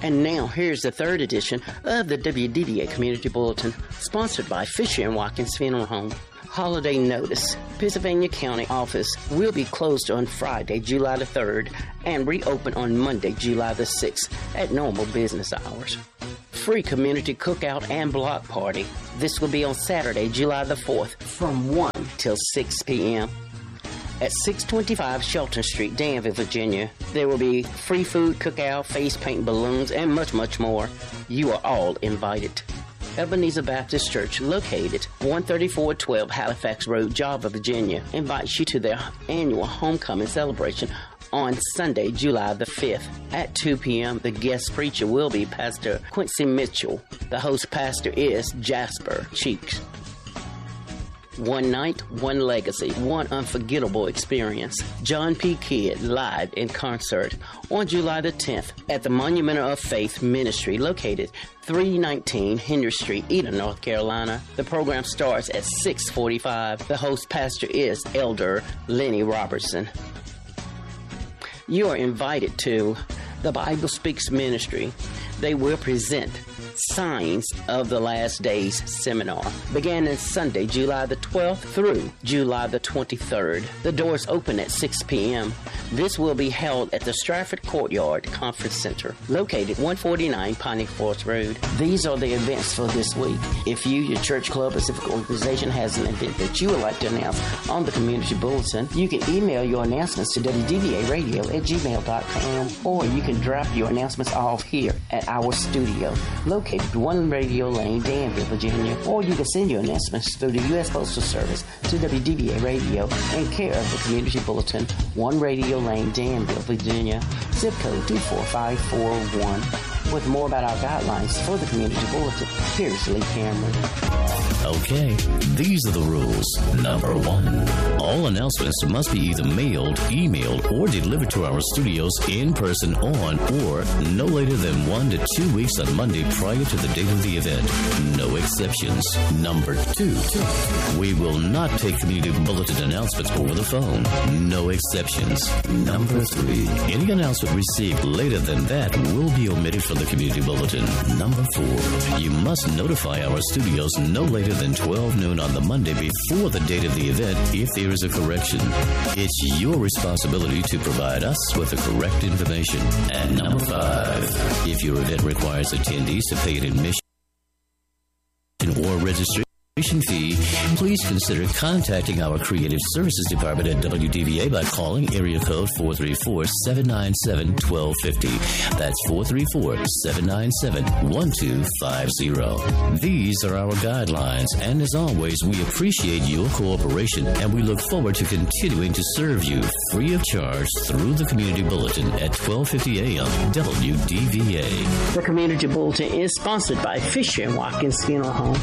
And now, here's the third edition of the WDVA Community Bulletin, sponsored by Fisher & Watkins Funeral Home. Holiday notice. Pennsylvania County office will be closed on Friday, July the 3rd, and reopen on Monday, July the 6th at normal business hours. Free community cookout and block party. This will be on Saturday, July the 4th, from 1 till 6 p.m. At 625 Shelton Street, Danville, Virginia. There will be free food, cookout, face paint, balloons, and much, much more. You are all invited. Ebenezer Baptist Church, located 13412 Halifax Road, Java, Virginia, invites you to their annual homecoming celebration on Sunday, July the 5th at 2 p.m. The guest preacher will be Pastor Quincy Mitchell. The host pastor is Jasper Cheeks. One night, one legacy, one unforgettable experience. John P. Kidd live in concert on July the 10th at the Monument of Faith Ministry, located 319 Henry Street, Eden, North Carolina. The program starts at 6:45. The host pastor is Elder Lenny Robertson. You are invited to the Bible Speaks Ministry. They will present Signs of the Last Days seminar, beginning Sunday, July the 12th through July the 23rd. The doors open at 6 p.m. This will be held at the Stratford Courtyard Conference Center, located 149 Piney Forest Road. These are the events for this week. If you, your church, club, or civic organization has an event that you would like to announce on the Community Bulletin, you can email your announcements to WDVAradio@gmail.com, or you can drop your announcements off here at our studio, located 1 Radio Lane, Danville, Virginia, or you can send your announcements through the U.S. Postal Service to WDVA Radio in care of the Community Bulletin, 1 Radio Lane, Danville, Virginia, zip code 24541. With more about our guidelines for the Community Bulletin, here's Lee Cameron. Okay, these are the rules. Number 1, all announcements must be either mailed, emailed, or delivered to our studios in person on or no later than 1 to 2 weeks on Monday prior to the date of the event. No exceptions. Number 2, we will not take Community Bulletin announcements over the phone. No exceptions. Number 3, any announcement received later than that will be omitted from the Community Bulletin. Number 4, you must notify our studios no later than 12 noon on the Monday before the date of the event if there is a correction. It's your responsibility to provide us with the correct information. And number 5, if your event requires attendees to pay an admission or registration fee, please consider contacting our Creative Services Department at WDVA by calling area code 434-797-1250. That's 434-797-1250. These are our guidelines, and as always, we appreciate your cooperation, and we look forward to continuing to serve you free of charge through the Community Bulletin at 1250 a.m. WDVA. The Community Bulletin is sponsored by Fisher & Watkins Funeral Home.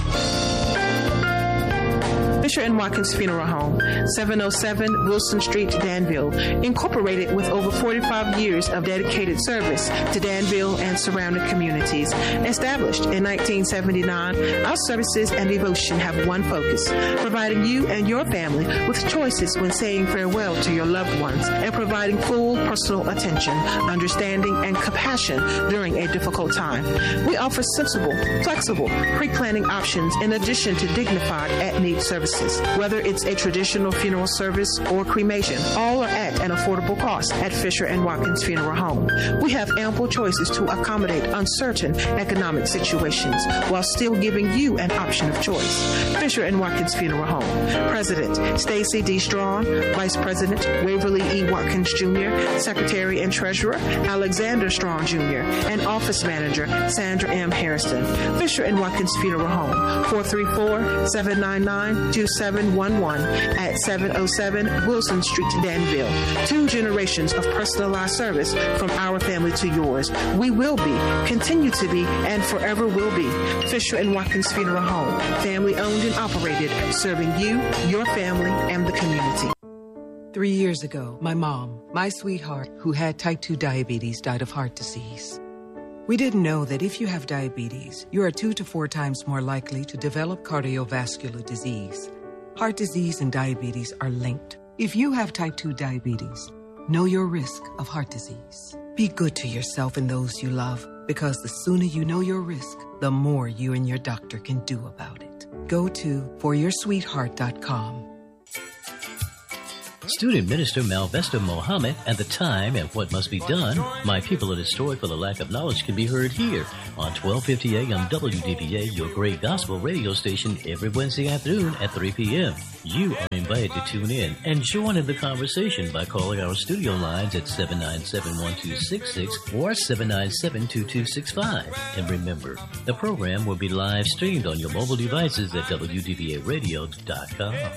Fisher & Watkins Funeral Home, 707 Wilson Street, Danville, incorporated with over 45 years of dedicated service to Danville and surrounding communities. Established in 1979, our services and devotion have one focus: providing you and your family with choices when saying farewell to your loved ones and providing full personal attention, understanding, and compassion during a difficult time. We offer sensible, flexible, pre-planning options in addition to dignified at-need services. Whether it's a traditional funeral service or cremation, all are at an affordable cost at Fisher & Watkins Funeral Home. We have ample choices to accommodate uncertain economic situations while still giving you an option of choice. Fisher & Watkins Funeral Home. President Stacy D. Strong, Vice President Waverly E. Watkins Jr., Secretary and Treasurer Alexander Strong Jr., and Office Manager Sandra M. Harrison. Fisher & Watkins Funeral Home, 434-799-2711 at 707 Wilson Street, Danville. 2 generations of personalized service from our family to yours. We will be, continue to be, and forever will be Fisher & Watkins Funeral Home, family owned and operated, serving you, your family, and the community. 3 years ago, my mom, my sweetheart, who had type 2 diabetes, died of heart disease. We didn't know that if you have diabetes, you are 2 to 4 times more likely to develop cardiovascular disease. Heart disease and diabetes are linked. If you have type 2 diabetes, know your risk of heart disease. Be good to yourself and those you love, because the sooner you know your risk, the more you and your doctor can do about it. Go to foryoursweetheart.com. Student Minister Malvesta Mohammed and the time and what must be done. My people are destroyed for the lack of knowledge can be heard here on 1250 AM WDBA, your great gospel radio station, every Wednesday afternoon at 3 p.m. You are invited to tune in and join in the conversation by calling our studio lines at 797-1266 or 797-2265. And remember, the program will be live streamed on your mobile devices at WDBAradio.com.